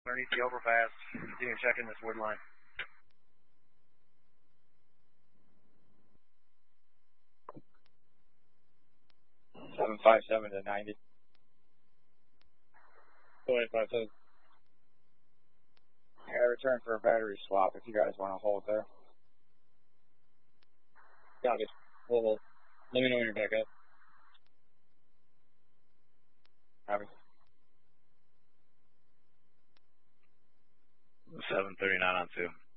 underneath the overpass. Continue checking this wood line. 757 to 90. 2857. Yeah, return for a battery swap if you guys want to hold there. Copy. We'll hold. Let me know when you're back up. Copy. 739 on 2.